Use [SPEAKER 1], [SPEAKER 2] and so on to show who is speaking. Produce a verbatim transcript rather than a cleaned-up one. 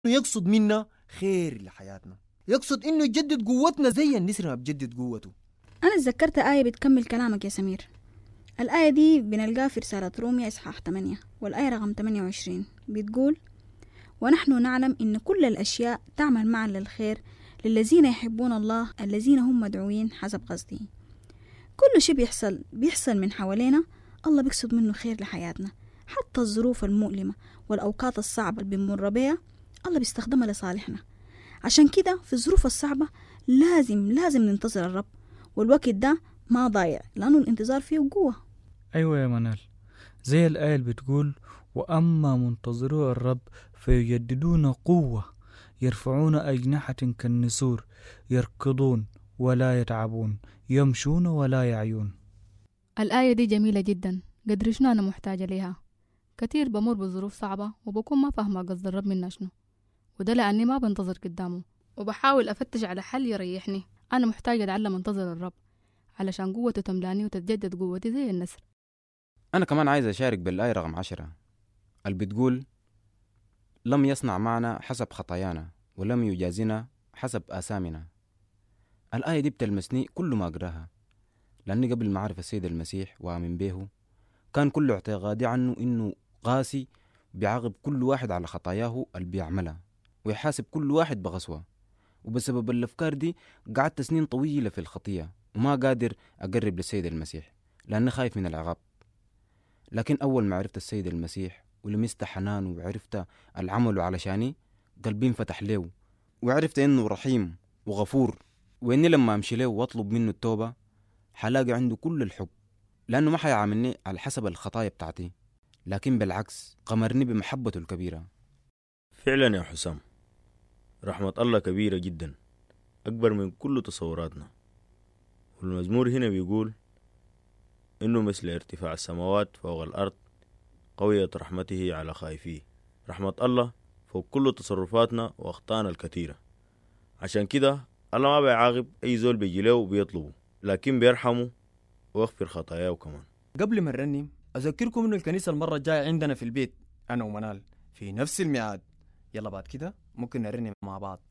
[SPEAKER 1] يقصد منا خير لحياتنا، يقصد إنه يجدد قوتنا زي النسر ما بجدد قوته.
[SPEAKER 2] أنا اتذكرت آية بتكمل كلامك يا سمير. الآية دي بنلقاها في رسالة رومية إصحاح ثمانية والآية رقم ثمانية وعشرين بتقول: ونحن نعلم إن كل الأشياء تعمل معا للخير للذين يحبون الله الذين هم مدعوين حسب قصده. كل شيء بيحصل بيحصل من حوالينا الله بيقصد منه خير لحياتنا، حتى الظروف المؤلمة والأوقات الصعبة اللي بنمر بيها الله بيستخدمها لصالحنا. عشان كده في الظروف الصعبة لازم لازم ننتظر الرب، والوقت ده ما ضايع لأنه الانتظار فيه قوة.
[SPEAKER 3] أيوة يا منال، زي الآية اللي بتقول: وأما منتظرو الرب فيجددون قوة، يرفعون أجنحة كالنسور، يركضون ولا يتعبون، يمشون ولا يعيون.
[SPEAKER 4] الآية دي جميلة جدا، قدر شنو أنا محتاجة ليها. كتير بمر بظروف صعبة وبكون ما فاهمة قصد الرب منا شنو، وده لأني ما بنتظر قدامه وبحاول أفتش على حل يريحني. أنا محتاجة أتعلم أنتظر الرب علشان قوته تملاني وتتجدد قوتي زي النسر.
[SPEAKER 5] أنا كمان عايز أشارك بالآية رقم عشرة اللي بتقول: لم يصنع معنا حسب خطايانا ولم يجازنا حسب آثامنا. الآية دي بتلمسني كل ما أقراها، لأني قبل ما أعرف السيد المسيح وآمن به كان كل اعتقادي عنه إنه قاسي، بيعاقب كل واحد على خطاياه اللي بيعملها ويحاسب كل واحد بغسوة. وبسبب الأفكار دي قعدت سنين طويلة في الخطية وما قادر أقرب للسيد المسيح لأني خايف من العقاب. لكن أول ما عرفت السيد المسيح ولمست حنانه وعرفت العمل علشاني، قلبي انفتح له وعرفت إنه رحيم وغفور، وإني لما أمشي له وأطلب منه التوبة حلاقي عنده كل الحب، لأنه ما حيعاملني على حسب الخطايا بتاعتي، لكن بالعكس قمرني بمحبته الكبيرة.
[SPEAKER 6] فعلا يا حسام، رحمة الله كبيرة جدا، أكبر من كل تصوراتنا. والمزمور هنا بيقول إنه مثل ارتفاع السماوات فوق الأرض قوية رحمته على خائفيه. رحمة الله فوق كل تصرفاتنا وأخطائنا الكثيرة. عشان كده الله ما بيعاقب أي زول بيجي له وبيطلبه، لكن بيرحمه ويغفر خطاياه كمان.
[SPEAKER 1] قبل ما نرنم أذكركم إنه الكنيسة المرة الجاية عندنا في البيت أنا ومنال في نفس الميعاد. يلا بعد كده ممكن نرنم مع بعض.